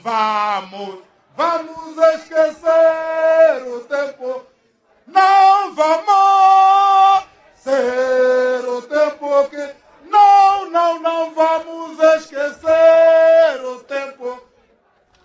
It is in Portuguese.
Vamos esquecer o tempo. Não vamos ser o tempo que... Não vamos.